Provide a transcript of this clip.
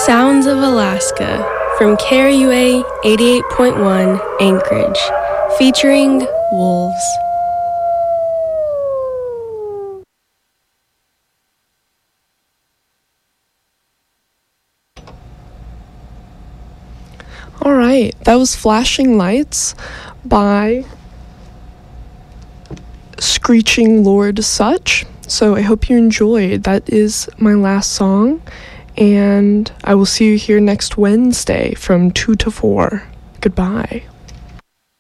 Sounds of Alaska from KRUA 88.1 Anchorage, featuring wolves. All right, that was Flashing Lights by Screeching Lord Such. So I hope you enjoyed. That is my last song, and I will see you here next Wednesday from 2 to 4. Goodbye.